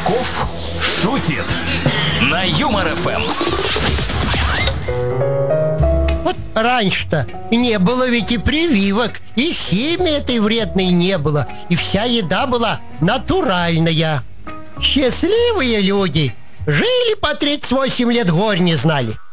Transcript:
Казаков шутит на Юмор ФМ. Вот раньше-то не было ведь и прививок, и химии этой вредной не было, и вся еда была натуральная. Счастливые люди жили по 38 лет, горь не знали.